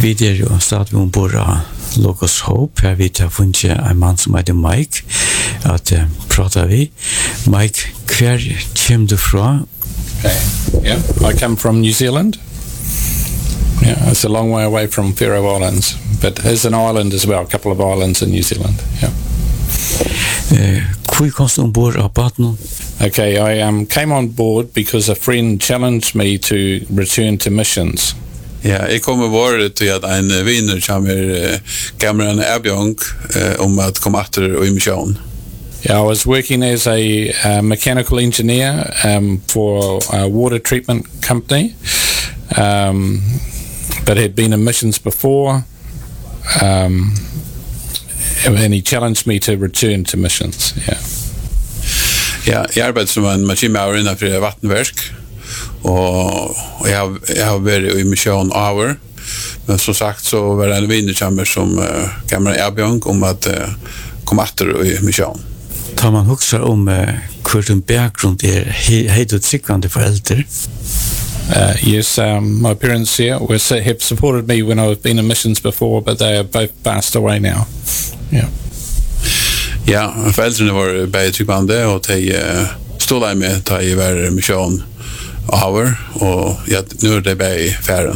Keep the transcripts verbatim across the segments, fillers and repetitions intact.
Vi er jo stadig ombord av Logos Hope. Her vi har funnet en mann som heter Mike, at uh, prater vi. Mike, hver kommer du fra? Okay. Yeah, I come from New Zealand. Yeah, it's a long way away from Faroe Islands, but there's an island as well, a couple of islands in New Zealand. Yeah. Hvor kom du ombord av båten? Okay, I um, came on board because a friend challenged me to return to missions. Ja, jeg kom ombord til at en viner kommer kameran Erbjørn om at komme etter og i mission. Yeah, I was working as a uh, mechanical engineer um, for a water treatment company, um, but had been in missions before, um, and he challenged me to return to missions. Yeah. Ja, jeg arbeider som en maskinmaurer innenfor vattenverk, og jeg har, jeg har vært i mission over, men som sagt så var det en vinnerkammer som uh, kameran Erbjørn om at uh, komme etter og i mission. Tar man husker om uh, hvor din bakgrund er, har du tryggvande foreldre? Uh, yes, um, my parents here was, uh, have supported me when I've been in missions before, but they are both passed away now. Yeah. Ja, foreldrene var bare tryggvande, og de uh, stod der med til å være mission over, og ja, nå er det bare færen.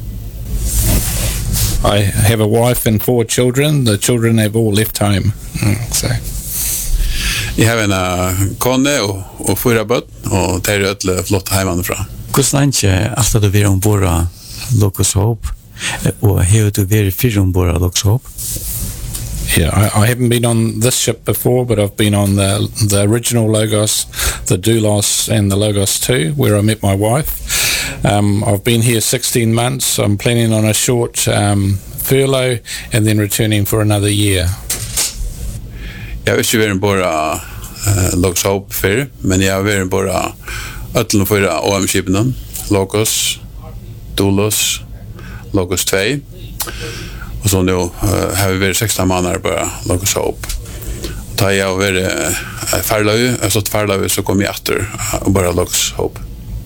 I have a wife and four children. The children have all left home. Mm, so. Jeg har en uh, kone og, og fyra bøtt, og de er ødelig flott hjemmefra. Hvordan er ikke alt at du vil ombord av Logos Hope, og har du vært fire ombord av Logos Hope? Yeah, I, I haven't been on this ship before, but I've been on the the original Logos, the Doulos and the Logos two, where I met my wife. Um, I've been here sixteen months. I'm planning on a short um, furlough and then returning for another year. Jeg har ikke vært bare uh, Logos Hope før, men jeg har vært bare øtlen for O M-skipene, Logos, Doulos, Logos two. Og så nå uh, har vi vært sexton måneder bare Logos Hope. Da jeg har vært uh, ferdig, jeg har stått ferdig, så kom jeg etter uh, bare Logos Hope.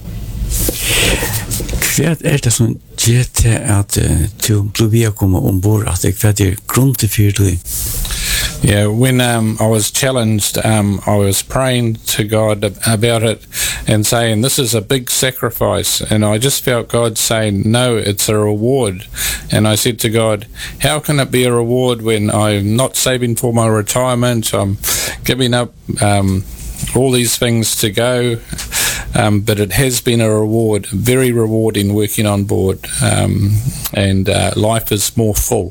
Hva er det som gjør til at uh, du ble ved å komme ombord, at det er grunn til for du? Yeah, when um, I was challenged, um, I was praying to God about it and saying, this is a big sacrifice. And I just felt God saying, no, it's a reward. And I said to God, how can it be a reward when I'm not saving for my retirement? I'm giving up um, all these things to go. Um, but it has been a reward, very rewarding working on board. Um, and uh, life is more full.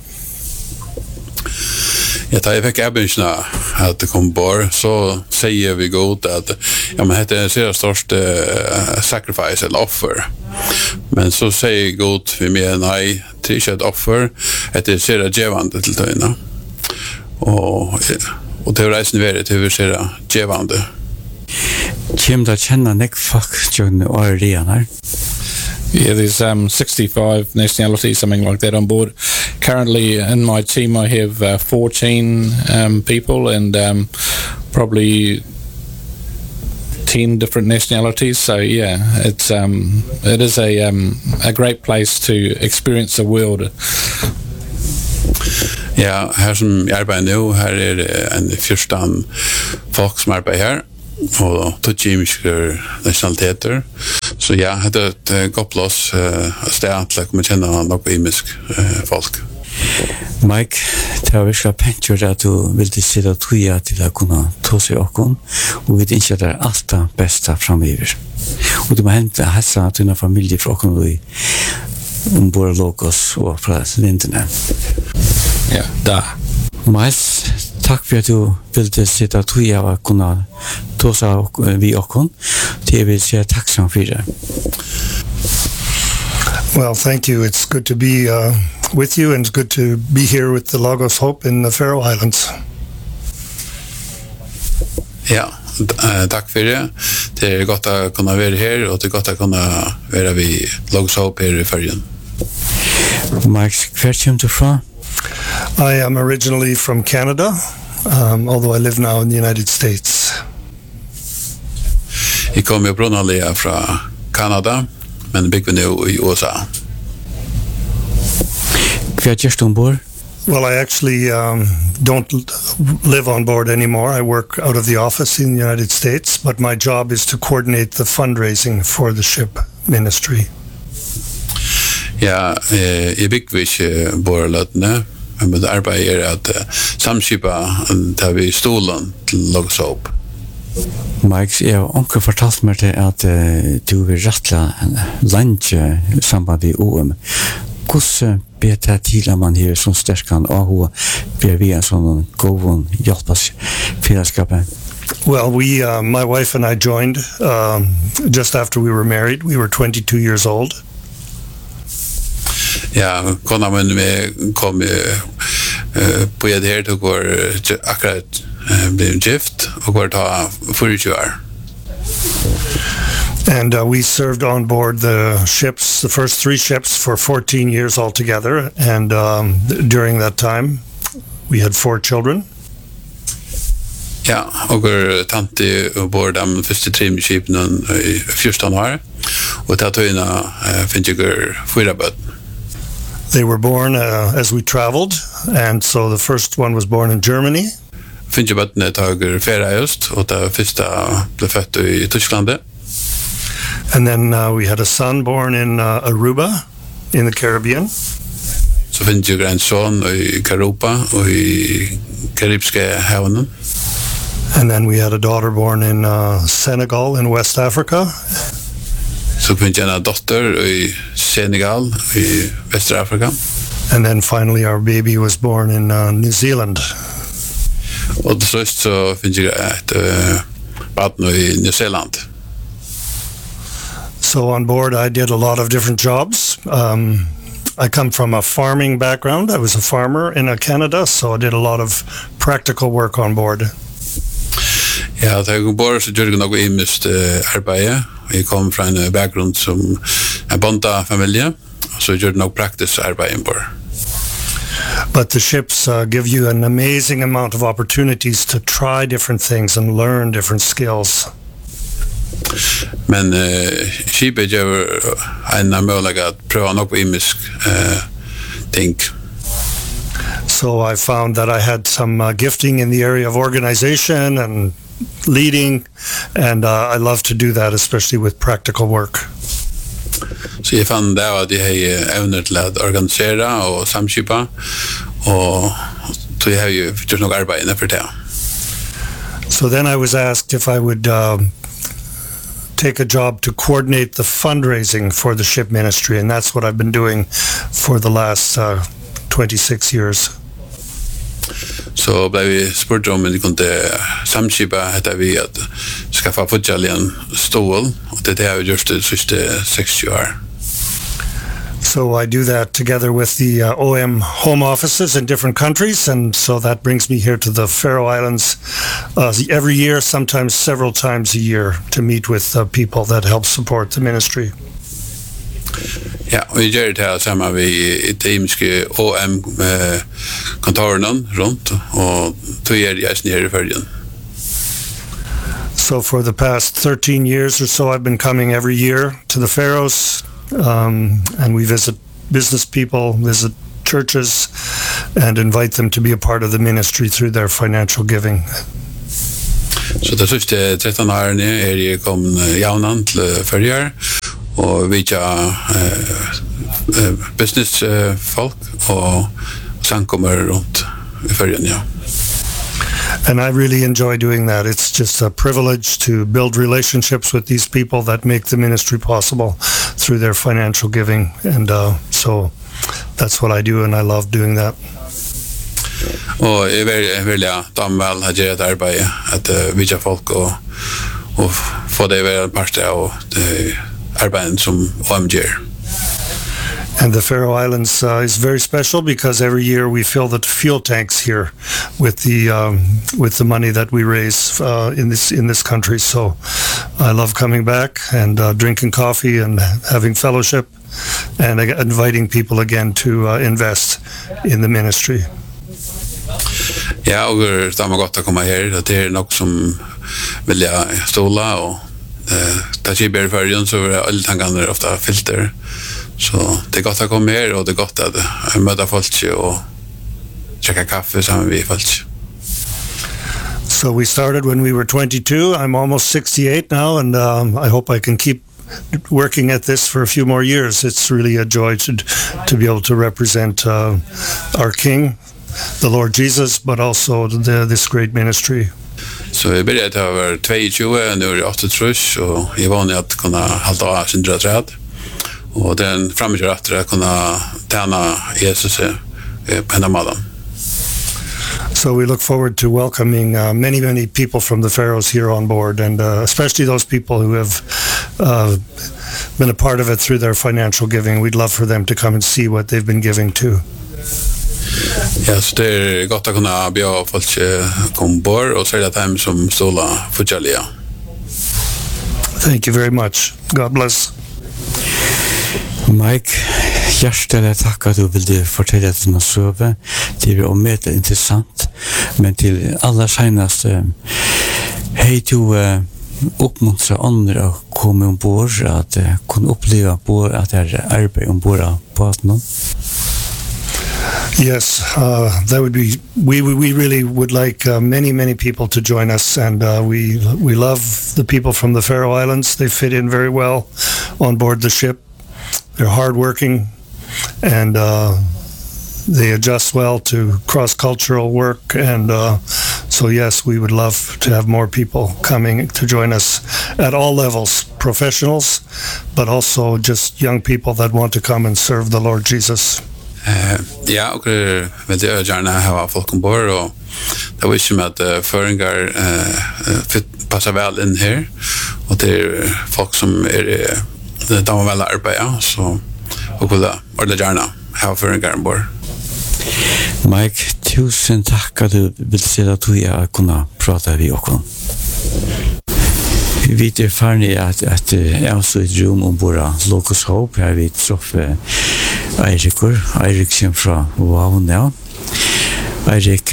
Ja, da jeg fikk erbensene at det kom bort, så sier vi godt at ja, men dette er en største uh, sacrifice eller offer. Men så sier godt vi med nei, det er ikke et offer, det er ser djevande til tøyene. Og, og til reisen vi er til vi ser djevande. Kjem da kjenne nek folk tjønne og er her? Yeah, there's um, sixty-five nationalities, something like that on board. Currently in my team I have uh, fourteen um, people and um, probably ten different nationalities. So yeah, it's um, it is a um, a great place to experience the world. Ja, her som jeg arbeider nå, her er en fyrstan folk som arbeider her, og tøtjimiske nationaliteter. Så ja, det er et godt plass uh, sted til å komme kjenne noe imisk uh, folk. Mike, det har virkelig pent at du ville sitte og tøye til å kunne ta seg åkken, og vi ikke at det er alt det beste fremover. Og du må hente helse til dine familie fra åkken og ombord Logos og fra lindene. Ja, da. Miles, takk for at du ville sitte og tøye og kunne ta seg vi åkken. Det vil si takksam for det. Well, thank you. It's good to be uh, with you, and it's good to be here with the Logos Hope in the Faroe Islands. Ja, uh, takk for det. Det er godt å kunne være her, og det er godt å kunne være ved Logos Hope her i Førjen. Mike, where come you from? I am originally from Canada, um, although I live now in the United States. Jeg kom jo brunnelige fra Kanada, men bygger nå i U S A. Hva gjør du ombord? Well, I actually um, don't l- live on board anymore. I work out of the office in the United States, but my job is to coordinate the fundraising for the ship ministry. Ja, eh, jeg bygger vi ikke boreløtene, men det arbeidet er at uh, samskipa tar vi stolen til Logos Hope. Mike, jeg har onker fortalt meg til at uh, du vil rettla lande samband i O M. Hvordan ber det til at man har sånn sterkan og ber vi en sånn god hjelpas fellesskapet? Well, we, uh, my wife and I joined um, just after we were married. We were twenty-two years old. Ja, kona min vi kom uh, på et her til går akkurat uh, ble gift og går ta tjuefire år. And uh, we served on board the ships, the first three ships, for fourteen years altogether. And um, th- during that time, we had four children. Ja, og går tanti ombord de første tre skipene i fjorton år, og til tøyene uh, finnes jeg fyra bøtten. They were born uh, as we traveled, and so the first one was born in Germany. Finnes jeg bøttene tager ferie just, og det første ble født i Tyskland. And then uh, we had a son born in uh, Aruba in the Caribbean. Så finnes jeg en son i Karupa og i Karibske havnen. And then we had a daughter born in uh, Senegal in West Africa. Så finnes jeg en dotter i Senegal i Vesterafrika. And then finally our baby was born in uh, New Zealand. Og til slutt så finnes jeg et uh, barn i New Zealand. So on board I did a lot of different jobs. Um, I come from a farming background. I was a farmer in uh, Canada, so I did a lot of practical work on board. Ja, da jeg kom bort så gjør jeg noe imest uh, arbeid. Jeg kom fra en bakgrunn som en bonda-familie, så gjør jeg noe praktisk arbeid inbord. But the ships uh, give you an amazing amount of opportunities to try different things and learn different skills. Men uh, skipet gjør en mulighet at prøve noe imisk uh, ting. So I found that I had some uh, gifting in the area of organization and leading, and uh, I love to do that, especially with practical work. Så jeg fann det at jeg har evner til å organisere og samskipa, og så jeg har jo gjort noe arbeid innenfor det. So then I was asked if I would uh, take a job to coordinate the fundraising for the ship ministry, and that's what I've been doing for the last uh, twenty-six years. Så ble vi spurt om vi kunne samskipa etter vi at skaffa fortsatt en stål, og det har vi gjort det siste sextio år. So I do that together with the uh, O M home offices in different countries, and so that brings me here to the Faroe Islands uh, every year, sometimes several times a year, to meet with uh, people that help support the ministry. Ja, og vi gjør det her sammen med i teamiske O M-kontorene rundt, og tog er jeg nere i følgen. So for the past thirteen years or so, I've been coming every year to the Faroes, um, and we visit business people, visit churches, and invite them to be a part of the ministry through their financial giving. Så det siste tretton årene er jeg kommet javnan til følger, og vi tja uh, businessfolk uh, og samkommer rundt i følgen, ja. And I really enjoy doing that. It's just a privilege to build relationships with these people that make the ministry possible through their financial giving. And uh, so that's what I do, and I love doing that. Og jeg vil veldig damvel ha gjør et arbeid at uh, vi tja folk og, og få det være part av det arbeidet som O M gjør. And the Faroe Islands uh, is very special because every year we fill the fuel tanks here with the um, with the money that we raise uh, in this in this country. So I love coming back and uh, drinking coffee and having fellowship and uh, inviting people again to uh, invest in the ministry. Ja, og det er godt å komme her. Det er nok som vil jeg stola, og det er ikke bare i førgen, så er alle tankene ofte filter. Så det är gott att komma här och det är gott att möta folk och dricka kaffe sammen med folk. So we started when we were twenty-two. I'm almost sixty-eight now, and um, I hope I can keep working at this for a few more years. It's really a joy to to be able to represent uh, our King, the Lord Jesus, but also the, this great ministry. Så jag började över tjugotvå och nu är det åttiotre och jag är van att kunna halta av sin träd. Och den framgör att jag kunna tjäna Jesus på henne madan. So we look forward to welcoming uh, many, many people from the Faroes here on board, and uh, especially those people who have uh, been a part of it through their financial giving. We'd love for them to come and see what they've been giving too. Ja, så det är gott att kunna bjöa folk komma ombord och sälja dem som stola förtjälliga. Thank you very much. God bless. Mike, hjertelig takk at du ville fortelle denne søve. Det er omøtet interessant, men til aller senest hei du uh, oppmuntre andre å komme ombord, at uh, kunne oppleve ombord, at det er arbeid ombord av båten. Yes, uh, that would be, we, we really would like uh, many, many people to join us, and uh, we, we love the people from the Faroe Islands. They fit in very well on board the ship. They're hardworking, and uh, they adjust well to cross-cultural work, and uh, so yes, we would love to have more people coming to join us at all levels, professionals, but also just young people that want to come and serve the Lord Jesus. Uh, ja, och det vill jag gärna ha folk ombord, och det var inte med att uh, föringar uh, passar väl in här, och det är folk som är de var väl arbeta, så och vill jag gärna ha föringar ombord. Mike, tusen tack att du vill se att du är kunna prata vid oss. Vi vet erfarna att att jag har så ett rum ombord Locus Hope. Jag vet så för Eirikur, Eirik kommer fra Wow now. Eirik,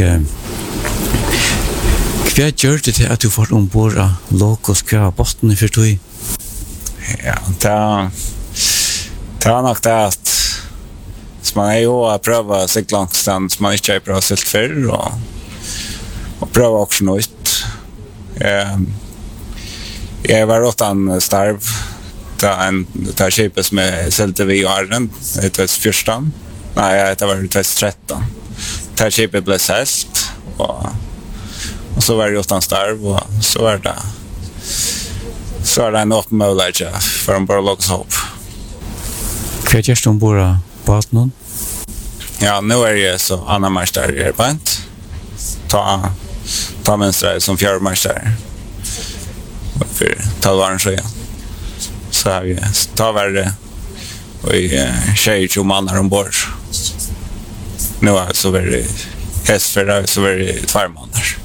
hva gjør det til at du får ombord Locus, hva er botten for tog? Ja, det er, det er nok det at man er jo å prøve å sykle langt stand som man ikke har prøvd silt før, og, og prøve også noe ut. Jeg, jeg var åttan starv, det er en det er kjipet som er silte vi i Arren, i tjugo fjorton. Nei, det var i tjugo tretton. Det er kjipet ble selt, og, og så var det åttan starv, og så var det så var det en åpen mulighet for en bare Locus Hope. Hva gjør du ombord båten? Ja, nu är jag så Anna Marstar i Erbant. Ta, ta mönstrar som fjärde Marstar. För tolv år sedan. Så har vi ta värre och i tjej och mannar ombord. Nu är så väldigt hästfärd så väldigt två månader.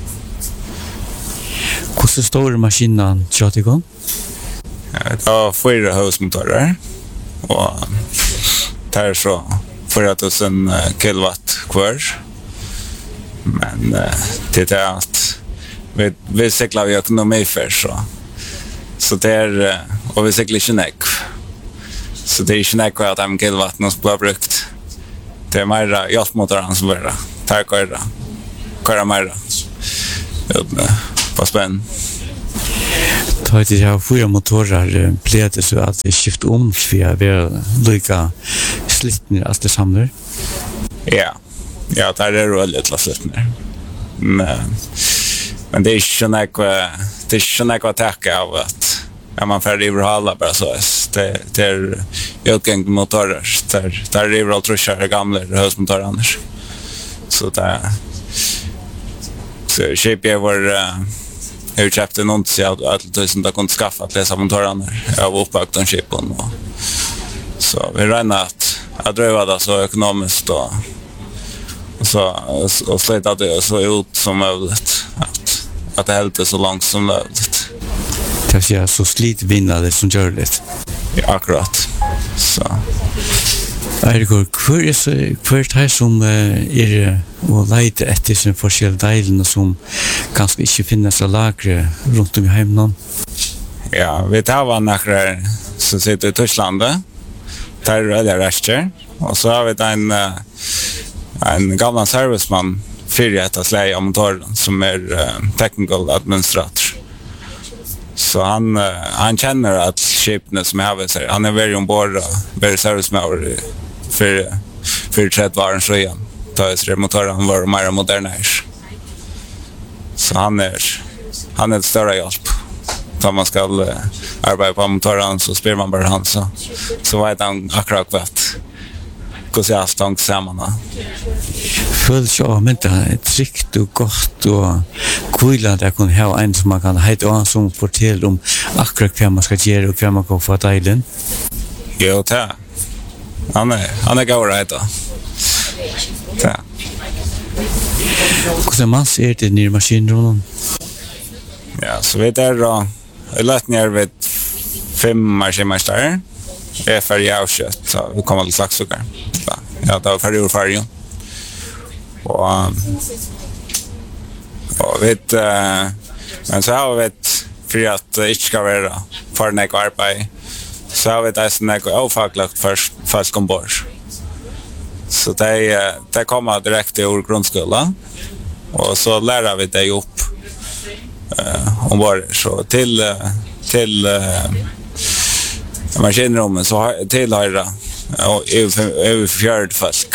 Hur stor maskinen kört igång? Det var fyra husmotorer. Och det är så fyra tusen kilowatt kvar. Men uh, det är att vi, vi cyklar vi ekonomi för så. Så det är, uh, och vi cyklar inte näck. Så det är inte näck att de kilowatt som blir brukt. Det är mer hjälpmotorn som blir det här köra. Köra mer. På spänn. Ta ett jag fyra motorer blev det så att det skiftar om för att vi lika slitner allt det samlar. Ja. Ja, det är roligt att slitner. Men men det är inte något det är inte något att täcka av att ja, man får överhålla bara så. Det, det är utgång motorer. Det, det är överallt truschar gamla husmotorer annars. Så det så shape jag var jag har köpt en ont så att det som det kunde skaffa att läsa motorerna. Jag var uppbakt en skipen och så vi räknar att jag drev det så ekonomiskt och och så och släta det så ut som möjligt att att det helt så långt som möjligt. Det är så slit vinnade som gör det. Ja, akkurat. Så Eirikur, hver er så, hver er som er å leite etter sin forskjellige deilene som kanskje ikke finnes av lagre rundt om i heimen? Ja, vi tar var nokre som sitter i Tyskland det är väldigt rester. Och så har vi en, en gammal serviceman för ett släge av motorn som är uh, technical administrator. Så han, uh, han känner att skipene som jag har sig, han är väldigt ombord och väldigt serviceman för, för trettio år så igen. Då är motorn var mer moderna. Så han är, han är ett större hjälp. Om man ska uh, arbeta på motorn så spelar man bara han så, så vet han akkurat vad. Hur ser allt tank samman? Føles jo men det er trygt og godt og kvilende at kunne ha en som man kan heite og som forteller om akkurat hva man skal gjøre og hva man kan få deilen. Jo, det er. Han er, han er gav reit da. Det. Hvordan mans er det nere maskinrommen? Ja, så vi er da, vi lett nere ved fem maskinmeister. Jeg er ferdig avkjøtt, så vi kommer til slagsukker. Ja, det var ferdig ur ferdig. Og, og vet, uh, men så har vi vet, for at det ikke skal være for nek arbeid, så har vi det som nek avfaglagt først, først ombord. Så det, det kommer direkte ur grundskolen, og så lærer vi det opp uh, ombord. Så til, uh, til uh, maskinrummet så tillhör det över fjärde folk.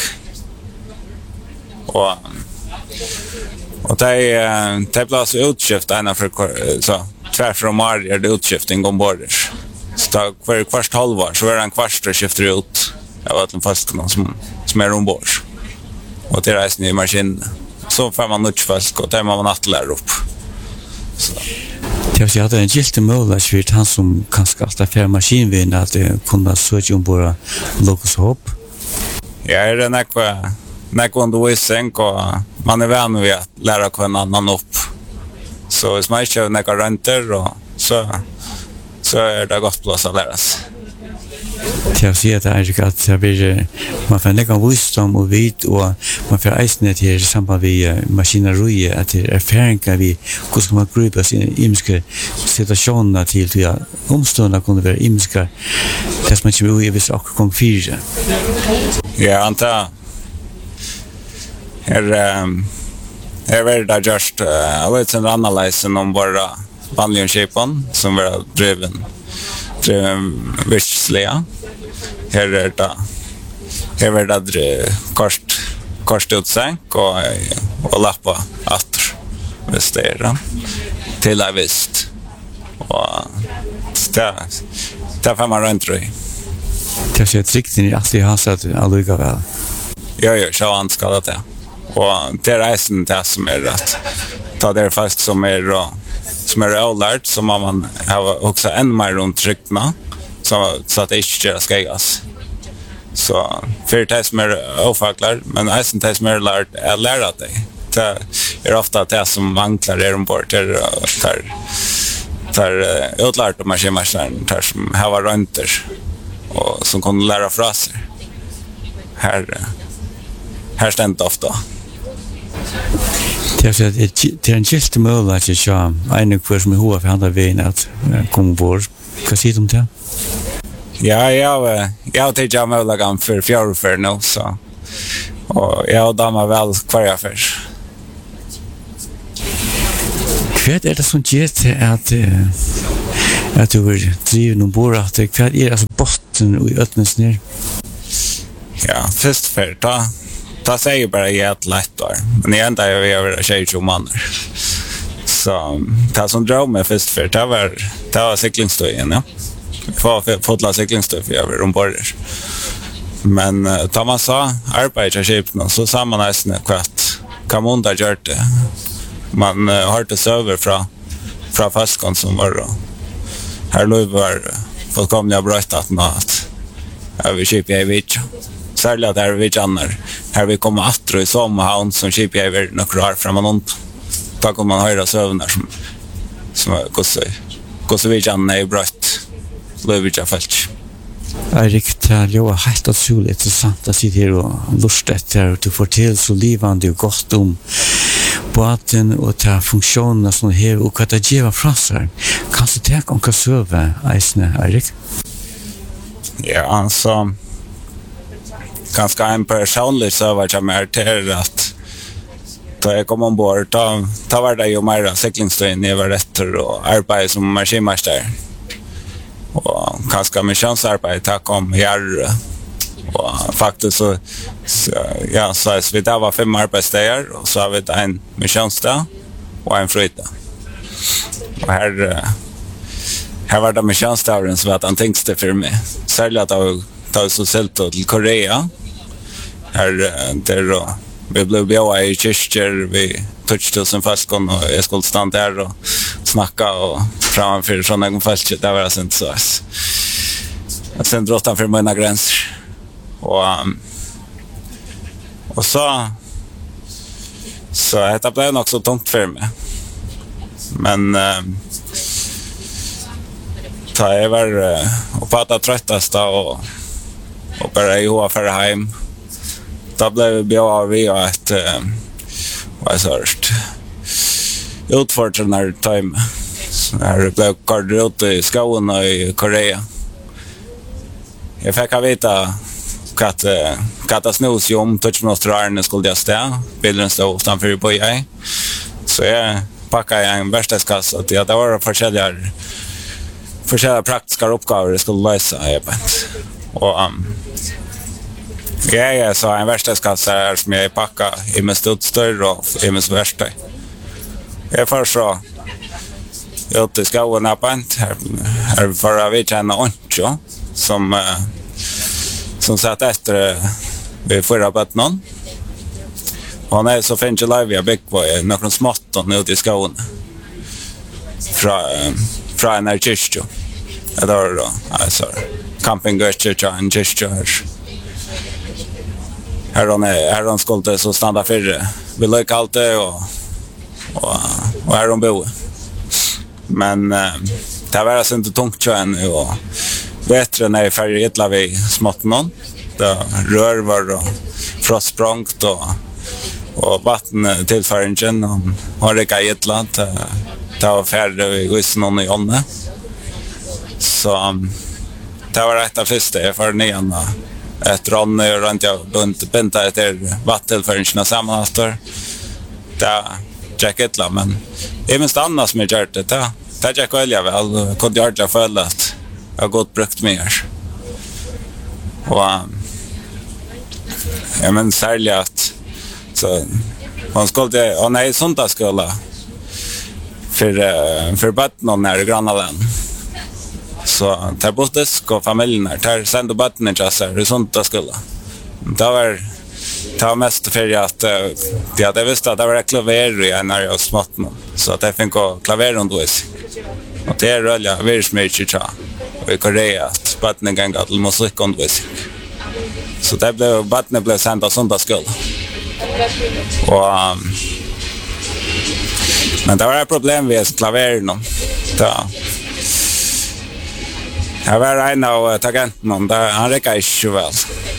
Och och det är det blir så utskift ena för så tvärtom är det utskiftning ombord. Så för kvart halvår så är det en kvart skiftar ut av att de fast som som är ombord. Och det är i maskin så får man nog fast och det man måste lära upp. Så Jag ser att det är en gilt möjlighet för han som kanske alltid färre maskinvinn att kunna söka ombord Locus Hope. Ja, är det näkva näkva undervisning och man är van vid att lära en annan upp. Så hvis man inte har näkva renter och så, så är det gott plats att lära sig. Jag ser att det är att det blir, man får lägga visdom och vid och man får eisne till i samband med maskineri att det är erfarenheter vid hur ska man gripa sina imiska situationer till till att omståndena kunde vara imiska det som man inte vill visa och gång fyra. Ja, anta är är väl där just jag vet en analys om bara vanliga som var driven driven visslea. Här är det här är det kort kort utsänk och och lappa åter visst det är det till jag visst och det det får man runt i. Det ser tryggt in i att det har satt alluga väl. Ja, ja, så han ska det. Och det är reisen det som är rätt. Ta det fast som är och som är alllärt som man har också en mer runt tryckna så så att det inte ska gas. Så för det som är avfacklar men eisen det som är lärt är lära dig. Det är ofta det som vanklar är ombord där där där utlärt om maskinmästaren där som har rönter och som kan lära fraser. Här här ständ ofta. Det är det är en gilt möjlighet att jag en kurs med hur för andra vägen att komma bort. Vad säger du om det? Ja, ja, jag tar jag möjligheten för fjärde för nu så. Och jag dammar väl kvar jag för. Vad är det som ger till att att du vill driva ombord att det är alltså botten och öppnas ner? Ja, först för då ta säger bara jag ett lätt då. Men jag ända jag över tjugo man. Så ta som dröm med först för det var det var cyklingstöjen, ja. För fotla cyklingstöj för över ombord. Men tar man så arbetar skeppen så samman nästan kvart kan man där göra det. Man har det server från från fastkon som var då. Här låg var fullkomliga brott att mat. Jag vill köpa i vich. Särskilt där vi känner. Här vi kommer att i samma havn som köpa i världen och klar fram och då kommer man höra sövnar som som går så går så vi känner i brott. Låg vi fällt. Erik, det er jo helt utrolig interessant å sitte her og lusta etter at du får til så livande og godt om båten og ta funksjoner som her og hva det gjør fra seg. Kan du tenke om hva søve eisene, Erik? Ja, altså ganska en personlig server som är till att då jag kom ombord då, då var det ju mer cyklingstöjen jag var rätter och arbete som maskinmästare och ganska missionsarbete tack om här och faktiskt så, så ja så är vi där var fem arbetsdagar och så har vi en missionsdag och en fridag och här här var det missionsdagen som var den tänkste för mig särskilt att jag tar så sällt till Korea här där då vi blev bjöa i kyrkor vi touchade oss en falskon och jag skulle stanna där och snacka och framför sådana en falsk det var inte så jag sen drog för mina gränser och um, och så så det blev nog så tungt för mig men um, ta jag var uh, och prata tröttast och och bara ihåg för hem då blev vi bjöa vi och ett uh, vad så först utfordrande time när blev kallad ut i skolan i Korea jag fick veta att att snus ju om touch nostrarna skulle jag stä bilden stod utanför på jag så jag packade en verkstadskassa att det var försäljare försäljare praktiska uppgifter det skulle lösa jag och um, ja ja så en verkstadskassa är som jag packade i med stort större och i med verkstad jag får så jag till skolan apant här här för vi känner oncho som uh, som satt efter vi förra battnon. Han är så fint live jag bäck på några småtton ute i skogen. Fra fra en kyrkjo. Det var då alltså campingkyrkja en kyrkja här. Här hon är här hon skulle så stanna för vi lök allt det och och och här hon bor. Men det var alltså inte tungt så än och bättre när jag färger ett vi smått någon. Det rör var och frostsprångt och, och vatten tillföringen och har rika i ett land. Det var färre vid gussen någon i ånne. Så det var rätt av första jag för nian. Ett ronne och runt jag bynta efter vattentillföringen och sammanhållter. Det gick ett land, men det är minst annat som jag gjort det. Det, det gick välja väl och kunde jag inte följa att jag har gått brukt mer. Och ja, men särskilt att så hon skulle hon är i söndagsskola för för barnen när grannalen. Så där boddes och familjen där sände barnen till oss i söndagsskola. Det var det var mest för att de hade visst att det var klaver i när jag smått så att jag fick gå klaverundervisning. Och det är rölla väldigt mycket i Korea att barnen gänga till musikundervisning. Så det blev barnen blev sända söndagsskola. Och um, men det var ett problem med klaveren. Ja. Jag var en av tagenten där han räcker inte väl.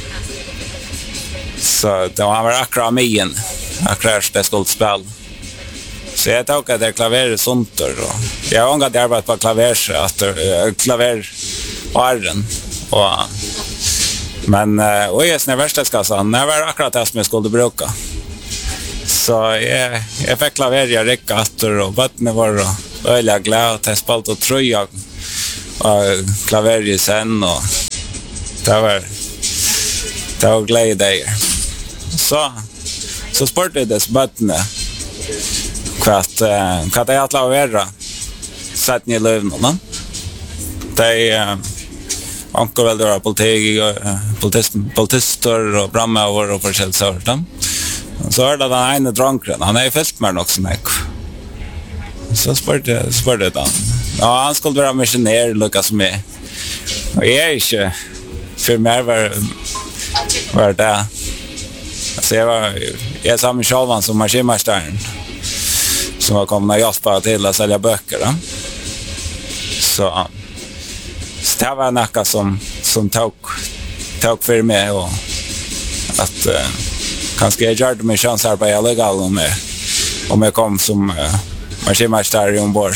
Så det var akkurat mig akkurat det skulle spela. Så jag tog att det klaver sånt och jag har ångat arbetat på klaver att klaver åren och men och jag snä värsta skassan när var akkurat det som jag skulle bruka. Så jag jag fick klaver jag räcka att och vattnet var öliga glad att jag spalt och tröja och klaver i sen och det var det var glädje. Så så sportades vattnet kvart kvart det att lavera satt ni lövna det ankor väl då politik politist politister och brandmän och försälj sådant så är det den ena drankren han är fäst med också mig så sport sport det han ja han skulle vara missionär Lucas med och jag är inte för mer var var det så jag var jag samma självan som maskinmästaren som har kommit när jag spara till att sälja böcker då. Så så det var något som som tog tog för mig och att uh, kanske jag gjorde mig chans här på legal om jag om jag kom som uh, maskinmästare ombord.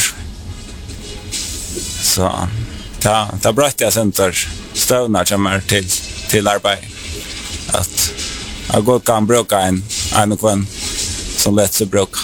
Så ta ta bröt jag center stövnar som är till till arbete. att jag går kan bruka en en kvann som lätt sig bruka.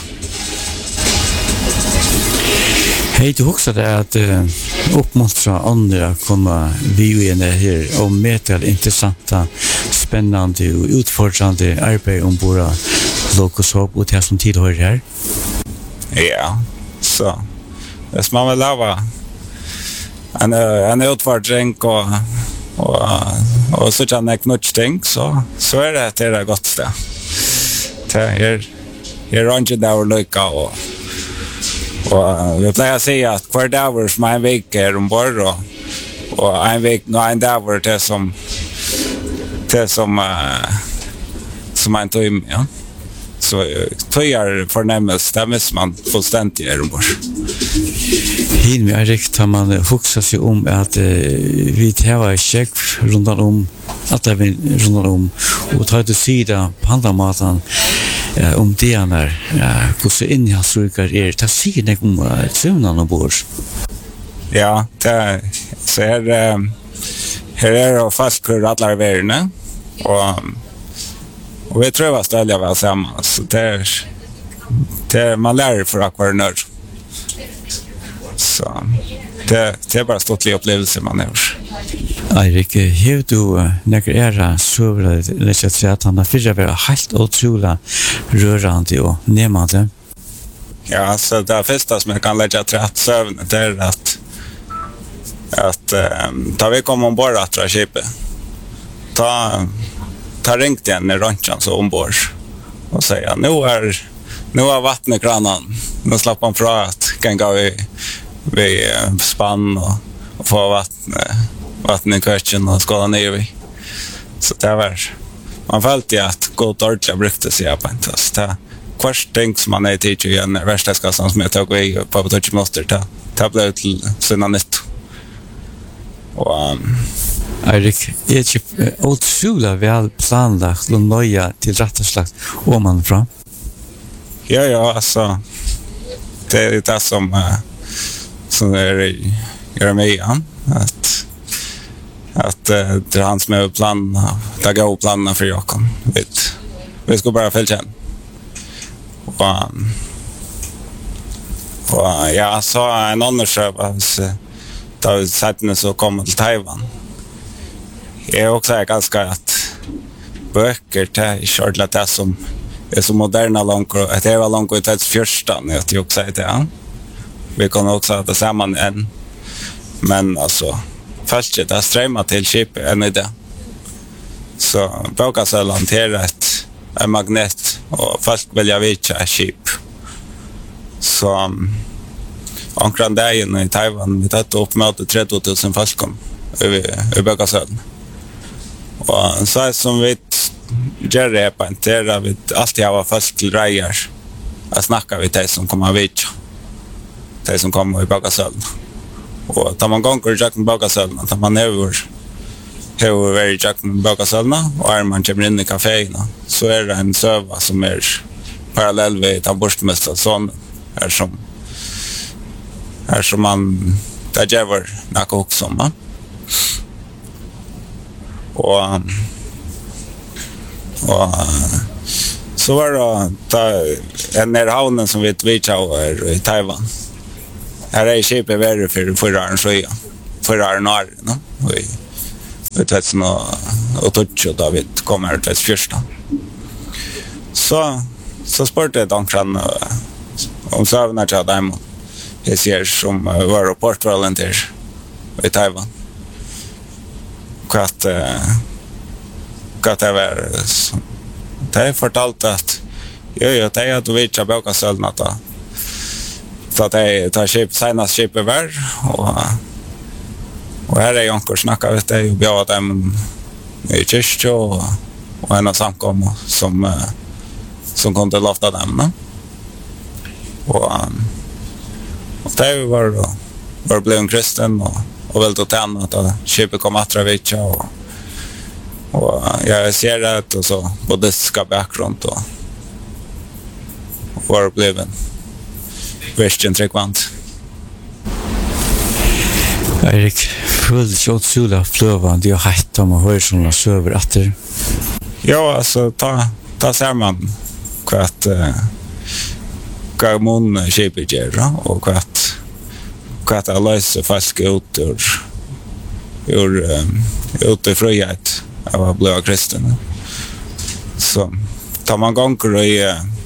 Hej, du också det att uh, uppmuntra andra att komma vi in här och möta intressanta, spännande och utfordrande arbete ombord Locus Hope och det som tillhör här. Ja, så det ska man väl lava. En en utfordring och och och så kan jag knutch ting så så är det det är gott det. Det är är runt där lucka och och vi plejer säga att kvar dagar som en vecka är ombord och och en vecka no en dagar det som det som uh, som man tar in, ja. Så tøyar fornemmes, det er man fullstendig er ombord. Hin med Erik tar man fokusera sig om att uh, vi tar en check runt om att det är runt om och tar till sida på andra matan uh, om det är uh, hur så innehållsrikar är ta sig ner om uh, sömnan ombord. Ja, det så här um, här är det fast för alla världen och och vi tror att ställa väl samman så det är det man lär för att vara nörd. Så det det är bara ståtlig upplevelse man har. Erik, hur du när era så läser sig att han har fyra vara helt otroligt rörande och nämande. Ja, så det första som jag kan lägga till att sövna det är att att um, ta vi kommer ombord att dra skipet. Ta ta ringt igen när ranchen så ombord och säga nu är nu har vattnet kranan. Nu slapp man från att kan gå vi vi spann och, och få vatten vatten i köchen och skåla ner vi. Så det var man fällt ju att gå och ordentligt brukte sig på en test. Det först tänk som man är till igen värsta skassan som jag tog vi på på touch master ta ta blev till såna nytt. Och um, Erik, är det otroligt väl planlagt och nöja till rätteslagt om man fram? Ja, ja, alltså det är det som uh, som är gör mig igen att att uh, det är hans med plan ta gå planerna för Jakob. Vet vi ska bara fälla igen. Och um, och ja, så en annan service då vi satt så kom till Taiwan. Jag är också ganska att böcker till shortlat det som är så moderna långt att det var långt ut ett första när jag också säger det. Vi kan också ha det samman än. Men alltså först det strömmar till skip än i det. Så böcker så lanterat en magnet och först vill jag vita skip. Så omkring dagen i Taiwan vi tatt upp med trettio tusen folk kom i böckersölden. Och så är som vi gör det på en terra vi alltid har folk till rejer att snacka med de som kommer vid de som kommer i böckersölden. Och tar man gånger i jacken böckersölden tar man över hur är i jacken böckersölden och är man kommer in i kaféerna så är det en söva som är parallell vid den borstmästare sån är som är som man där jävar näka också man. Och och så var det ta en nere havnen som vi vet är i Taiwan. Här är skipet värre för förra så ja. Förra när no. Vi vet att nå och touch då vi kommer till första. Så så sportet de kan om savna till dem. Det ser som var rapportvolunteer i Taiwan. Att att det var det är fortalt att jo jo det är att vi inte böka sölna då så att det tar skip senast skip över och och här är ju ankor snacka vet jag ju att dem i Chester och och en samkom som som kom till lofta dem och och det var då var blev en kristen och och väl då tänna att skipet kom att travetcha och och jag ser det och så buddhistiska bakgrund och var blev en Christian trekvant. Erik, full shot sula flöva det har hatt om att höra såna server efter. Ja, alltså ta ta ser man kvart eh hva mån kjipet gjør, og kvart kvart det løser folk ut ur ur um, ut i frihet av å bli kristen. Så tar man ganger i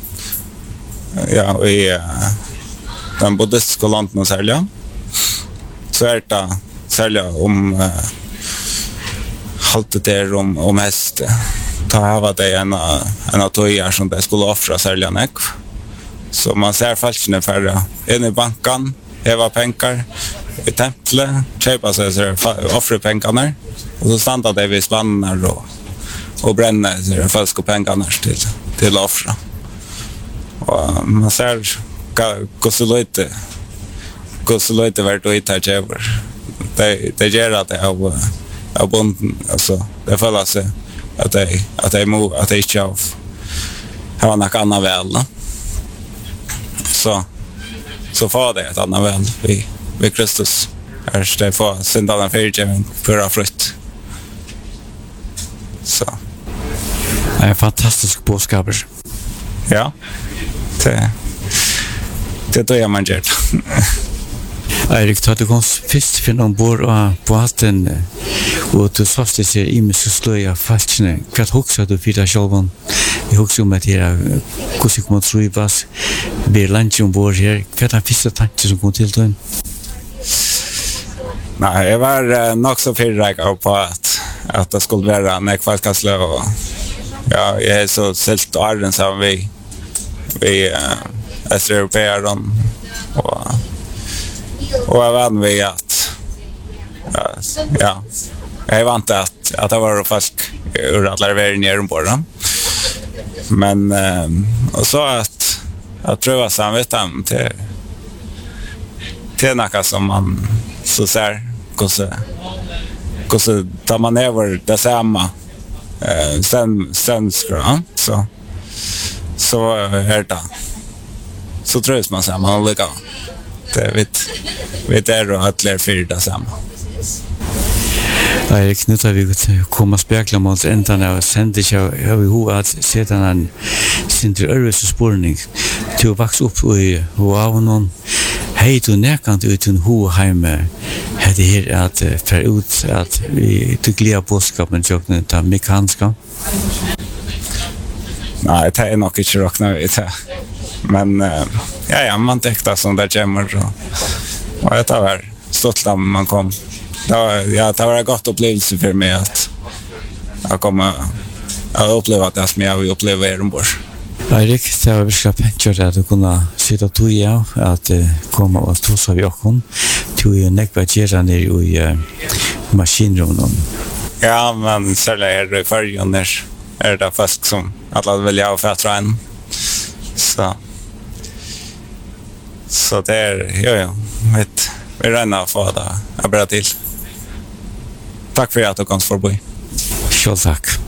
ja, i den buddhistiske landen særlig, så er det særlig om uh, haltet der om, om hest. Ta hava det en en tøyer som det skulle offra særlig nek. Så man ser falskene færre inn i banken, heva pengar i templet, kjøpa seg så offre pengarna, og så standa det vid spannar og og brenne så falske pengarna til til offra. Og man ser hvordan løyte hvordan løyte vært å hitta kjøver. Det, det gjør at det av, av bonden, altså, det føler seg at jeg, at jeg, må, at jeg ikke har har noe annet vel. Da. Så, så får det et annet vel ved, ved Kristus. Her skal jeg få synda den fyrtjøvning for å flytte. Så. Det er fantastisk bådskaper. Ja, det det då jag man gjort. Erik, tar du kom først finne ombord og på hatten, og du sås det ser imiske sløya falskene. Hva hoksa du fyrir sjálvan? Jeg hoksa om at her, hvordan jeg kommer tro i bass, blir lunch ombord her. Hva er den første tanke som kom til døgn? Nei, jeg var uh, nok så fyrreik på at, at det skulle være nekvalkastlø, og ja, jeg er så silt åren som vi vi uh, østeuropeer og og jeg vann vi at uh, ja, jeg vant at, at det var folk ur at lærvere nere ombord. Men uh, og så at at prøve samvittem til til noe som man så ser hvordan hvordan tar man over det samme uh, sen, senskra, så så är det så tror man sig man lika det vet vet är då att lära för det samma. Erik, nu tar vi komma spekla mot ändan av sändet jag vi hur att sätta en sinter örvis spårning till vax upp i wow någon hej du närkant ut en ho hemme hade här att för ut att vi tycker på skapen jobben ta mekaniska. Nej, det är nog inte råkna vid det. Men uh, ja, ja, man täckte som det kommer. Och, och jag tar stått när man kom. Det var, ja, det var en gott upplevelse för mig att jag kommer att uppleva det som jag vill uppleva i ombord. Erik, det var virkelig pent at du kunne sitte og tog av at uh, komme og tog av jokken. Du er nekva gjerne nere i uh, maskinrummen. Ja, men særlig er det i fargen der. Er det folk som alla vill ha fätra en. Så så det är jo jo vet vi räna för det. Jag bara till. Tack för att du kom förbi. Själv tack.